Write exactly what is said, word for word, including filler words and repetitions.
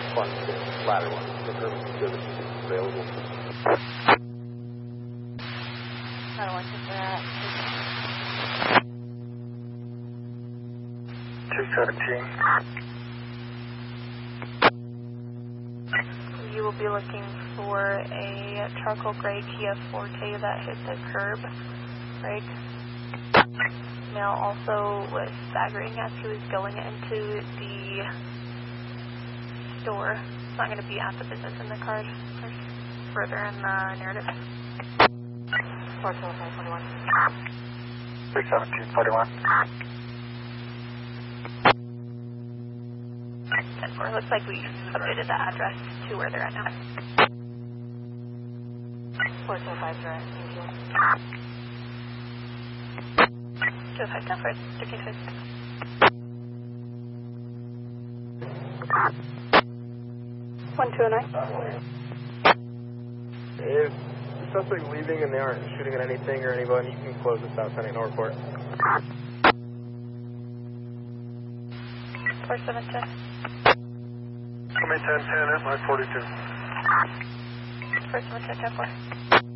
One, ladder one. Confirm service is available. Ladder one, is that? two seventeen. You will be looking for a charcoal gray Kia Forte that hit the curb, right? Male also was staggering as he was going into the store. It's not going to be at the business in the card. There's further in the narrative. four seven five forty-one. three seventeen forty-one. ten four. Looks like we updated the address to where they're at now. four seven five direct. Thank you. two oh five, ten four, thirteen five. one two oh nine. If the suspect's leaving and they aren't shooting at anything or anybody, you can close this out, sending no report. four seven ten. Come in ten ten at line forty-two. four seven ten, ten four.